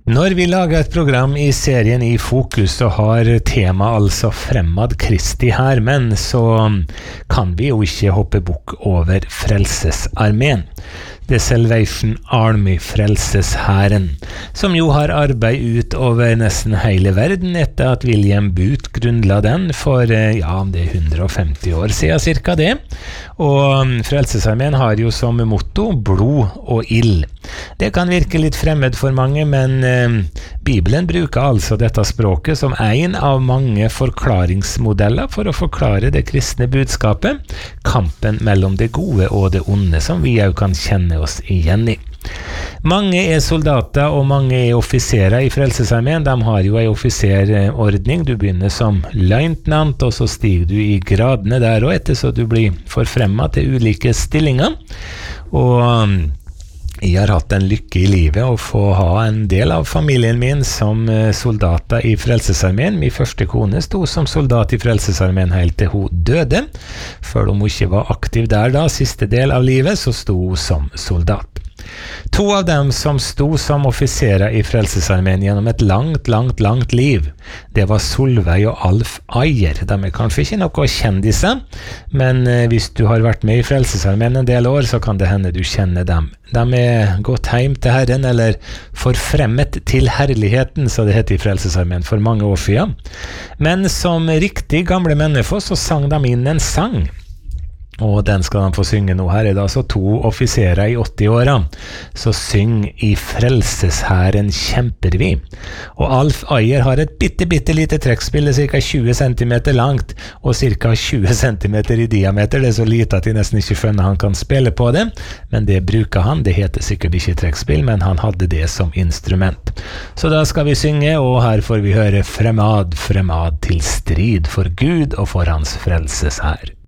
Når vi lager et program i serien I Fokus, så har tema altså Fremad Kristi her, men så kan vi jo ikke hoppe bukk over Frelsesarmeen. The Salvation Army, Frelsesherren, som jo har arbeid ut over nesten hele verden etter at William Booth grunnla den for, ja, det 150 år siden cirka det. Og Frelsesarmeen har jo som motto blod og ild. Det kan virke litt fremmed for mange, men Bibelen bruker altså dette språket som en av mange forklaringsmodeller for å forklare det kristne budskapet, kampen mellom det gode og det onde, som vi jo kan kjenne oss igjen i. Mange er soldater og mange er offiserer i Frelsesarmeen. De har jo en offiserordning. Du begynner som løytnant, og så stiger du i gradene der, og etter så du blir forfremmet til ulike stillinger. Og jeg har hatt en lykke i livet å få ha en del av familien min som soldater i Frelsesarmeen. Min første kone sto som soldat i Frelsesarmeen helt til hun døde. Før hun ikke var aktiv der da, siste del av livet, så sto hun som soldat. To av dem som sto som offiserer i Frelsesarmeen gjennom et langt liv, det var Solveig og Alf Ayer. De er kanskje ikke noe kjendiser, men hvis du har vært med i Frelsesarmeen en del år, så kan det hende du kjenner dem. De er gått hjem til Herren, eller forfremmet til herligheten, så det heter i Frelsesarmeen for mange år siden. Men som riktig gamle mennesker så sang de inn en sang. Og den skal de få synge nå. Her er det altså to offiserer i 80-åra, så syng I Frelsesherren kjemper vi. Og Alf Ayer har et bitte lite trekkspill, ca. 20 cm langt, og ca. 20 cm i diameter. Det er så lite at jeg nesten ikke skjønner han kan spille på det, men det bruker han. Det heter sikkert ikke trekkspill, men han hadde det som instrument. Så da skal vi synge, og her får vi høre Fremad til strid for Gud og for hans frelseshær.